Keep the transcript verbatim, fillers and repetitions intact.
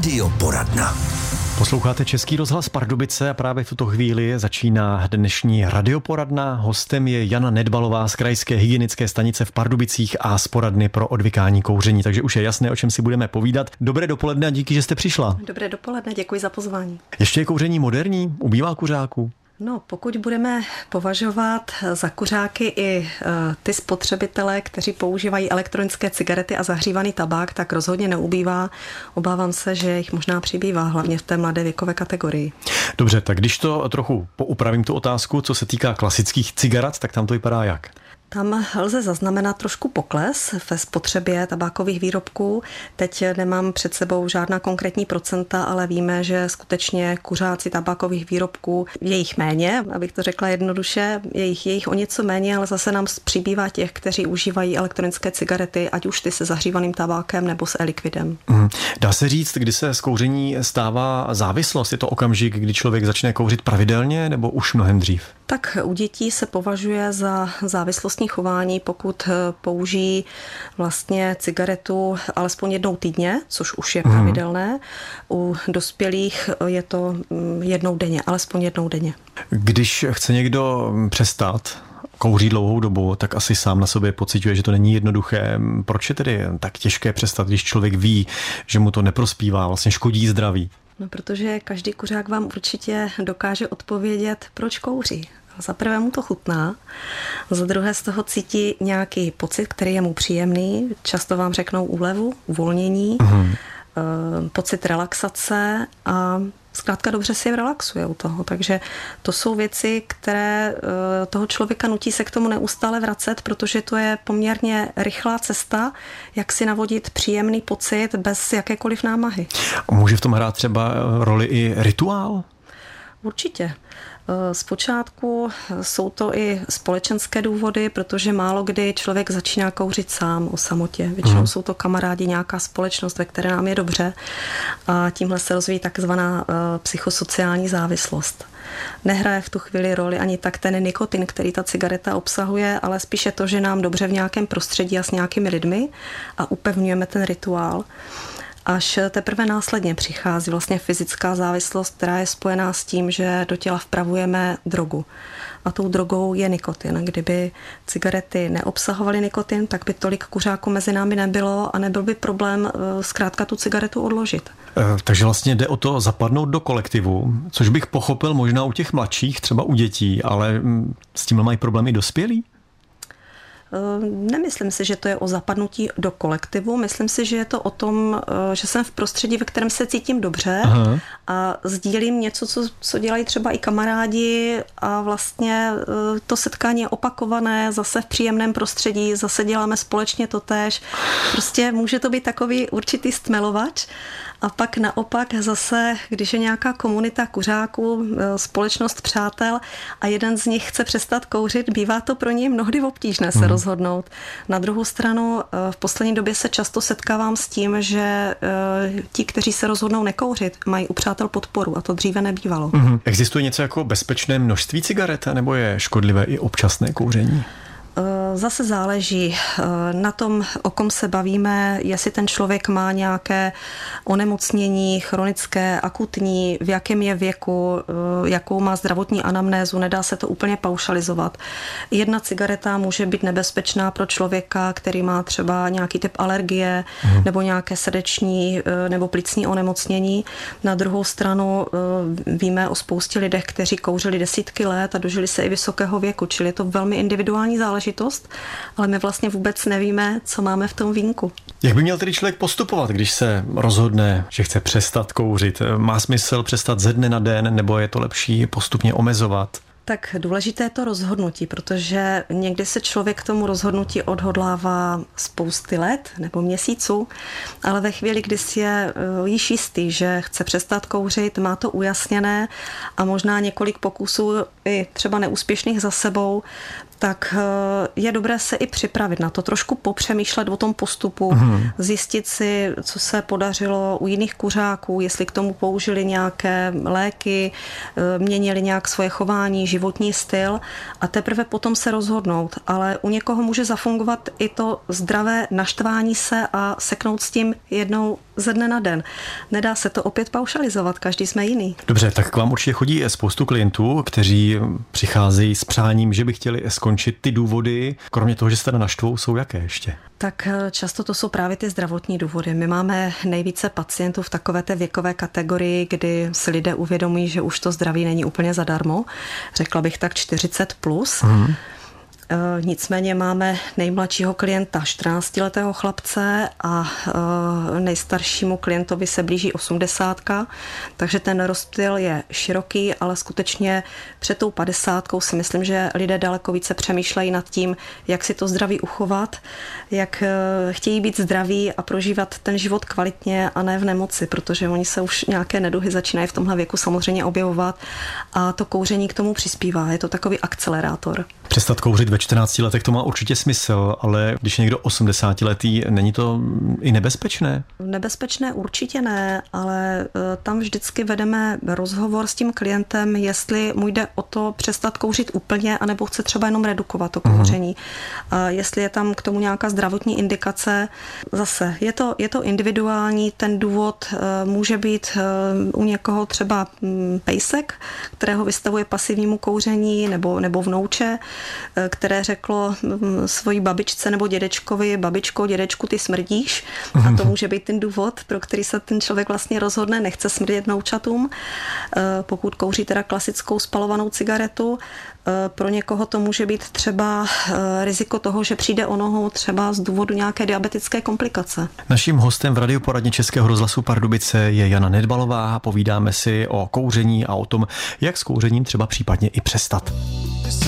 Radioporadna. Posloucháte Český rozhlas Pardubice a právě v tuto chvíli začíná dnešní radioporadna. Hostem je Jana Nedbalová z Krajské hygienické stanice v Pardubicích a z poradny pro odvykání kouření. Takže už je jasné, o čem si budeme povídat. Dobré dopoledne a díky, že jste přišla. Dobré dopoledne, děkuji za pozvání. Ještě je kouření moderní? Ubývá kuřáků? No, pokud budeme považovat za kuřáky i ty spotřebitele, kteří používají elektronické cigarety a zahřívaný tabák, tak rozhodně neubývá. Obávám se, že jich možná přibývá, hlavně v té mladé věkové kategorii. Dobře, tak když to trochu poupravím tu otázku, co se týká klasických cigaret, tak tam to vypadá jak? Tam lze zaznamenat trošku pokles ve spotřebě tabákových výrobků. Teď nemám před sebou žádná konkrétní procenta, ale víme, že skutečně kuřáci tabákových výrobků je jich méně, abych to řekla jednoduše, je jich, je jich o něco méně, ale zase nám přibývá těch, kteří užívají elektronické cigarety, ať už ty se zahřívaným tabákem nebo s e-liquidem. Mm. Dá se říct, kdy se z kouření stává závislost? Je to okamžik, kdy člověk začne kouřit pravidelně nebo už mnohem dřív? Tak u dětí se považuje za závislostní chování, pokud použijí vlastně cigaretu alespoň jednou týdně, což už je pravidelné. U dospělých je to jednou denně, alespoň jednou denně. Když chce někdo přestat kouří dlouhou dobu, tak asi sám na sobě pociťuje, že to není jednoduché. Proč je tedy tak těžké přestat, když člověk ví, že mu to neprospívá, vlastně škodí zdraví? No, protože každý kuřák vám určitě dokáže odpovědět, proč kouří. Za prvé mu to chutná, za druhé z toho cítí nějaký pocit, který je mu příjemný. Často vám řeknou úlevu, uvolnění, mm. pocit relaxace a zkrátka dobře si relaxuje u toho. Takže to jsou věci, které toho člověka nutí se k tomu neustále vracet, protože to je poměrně rychlá cesta, jak si navodit příjemný pocit bez jakékoliv námahy. Může v tom hrát třeba roli i rituál? Určitě. Zpočátku jsou to i společenské důvody, protože málo kdy člověk začíná kouřit sám o samotě. Většinou hmm. jsou to kamarádi, nějaká společnost, ve které nám je dobře a tímhle se rozvíjí takzvaná psychosociální závislost. Nehraje v tu chvíli roli ani tak ten nikotin, který ta cigareta obsahuje, ale spíše to, že nám dobře v nějakém prostředí a s nějakými lidmi a upevňujeme ten rituál. Až teprve následně přichází vlastně fyzická závislost, která je spojená s tím, že do těla vpravujeme drogu. A tou drogou je nikotin. Kdyby cigarety neobsahovaly nikotin, tak by tolik kuřáků mezi námi nebylo a nebyl by problém zkrátka tu cigaretu odložit. Takže vlastně jde o to zapadnout do kolektivu, což bych pochopil možná u těch mladších, třeba u dětí, ale s tím mají problémy dospělí? Nemyslím si, že to je o zapadnutí do kolektivu. Myslím si, že je to o tom, že jsem v prostředí, ve kterém se cítím dobře. Aha. A sdílím něco, co, co dělají třeba i kamarádi a vlastně to setkání je opakované, zase v příjemném prostředí, zase děláme společně totéž. Prostě může to být takový určitý stmelovač. A pak naopak zase, když je nějaká komunita kuřáků, společnost přátel a jeden z nich chce přestat kouřit, bývá to pro něj mnohdy obtížné se hmm. rozhodnout. Na druhou stranu v poslední době se často setkávám s tím, že ti, kteří se rozhodnou nekouřit, mají u přátel podporu a to dříve nebývalo. Hmm. Existuje něco jako bezpečné množství cigaret, nebo je škodlivé i občasné kouření? Zase záleží na tom, o kom se bavíme, jestli ten člověk má nějaké onemocnění, chronické, akutní, v jakém je věku, jakou má zdravotní anamnézu, nedá se to úplně paušalizovat. Jedna cigareta může být nebezpečná pro člověka, který má třeba nějaký typ alergie hmm. nebo nějaké srdeční nebo plicní onemocnění. Na druhou stranu víme o spoustě lidech, kteří kouřili desítky let a dožili se i vysokého věku, čili je to velmi individuální záležitost. Ale my vlastně vůbec nevíme, co máme v tom vínku. Jak by měl tedy člověk postupovat, když se rozhodne, že chce přestat kouřit? Má smysl přestat ze dne na den, nebo je to lepší postupně omezovat? Tak důležité je to rozhodnutí, protože někdy se člověk k tomu rozhodnutí odhodlává spousty let nebo měsíců, ale ve chvíli, kdy si je již jistý, že chce přestat kouřit, má to ujasněné a možná několik pokusů i třeba neúspěšných za sebou, tak je dobré se i připravit na to, trošku popřemýšlet o tom postupu, hmm. zjistit si, co se podařilo u jiných kuřáků, jestli k tomu použili nějaké léky, měnili nějak svoje chování, životní styl a teprve potom se rozhodnout. Ale u někoho může zafungovat i to zdravé naštvání se a seknout s tím jednou ze dne na den. Nedá se to opět paušalizovat, každý jsme jiný. Dobře, tak k vám určitě chodí spoustu klientů, kteří přicházejí s přáním, že by chtěli skončit. Ty důvody, kromě toho, že se teda naštvou, jsou jaké ještě? Tak často to jsou právě ty zdravotní důvody. My máme nejvíce pacientů v takové té věkové kategorii, kdy si lidé uvědomují, že už to zdraví není úplně zadarmo. Řekla bych tak čtyřicet plus. Hmm. Nicméně máme nejmladšího klienta čtrnáctiletého chlapce a nejstaršímu klientovi se blíží osmdesátka, takže ten rozptyl je široký, ale skutečně před tou padesátkou si myslím, že lidé daleko více přemýšlejí nad tím, jak si to zdraví uchovat, jak chtějí být zdraví a prožívat ten život kvalitně a ne v nemoci, protože oni se už nějaké neduhy začínají v tomhle věku samozřejmě objevovat a to kouření k tomu přispívá. Je to takový akcelerátor. Přestat kouřit ve čtrnácti letech to má určitě smysl, ale když je někdo osmdesátiletý, není to i nebezpečné? Nebezpečné určitě ne, ale tam vždycky vedeme rozhovor s tím klientem, jestli mu jde o to přestat kouřit úplně, anebo chce třeba jenom redukovat to kouření. Uh-huh. Jestli je tam k tomu nějaká zdravotní indikace. Zase, je to, je to individuální, ten důvod může být u někoho třeba pejsek, kterého vystavuje pasivnímu kouření, nebo, nebo vnouče, které řeklo svojí babičce nebo dědečkovi, babičko, dědečku, ty smrdíš. A to může být ten důvod, pro který se ten člověk vlastně rozhodne, nechce smrdět vnoučatům. Pokud kouří teda klasickou spalovanou cigaretu, pro někoho to může být třeba riziko toho, že přijde o nohu třeba z důvodu nějaké diabetické komplikace. Naším hostem v radioporadně Českého rozhlasu Pardubice je Jana Nedbalová. Povídáme si o kouření a o tom, jak s kouřením třeba případně i přestat.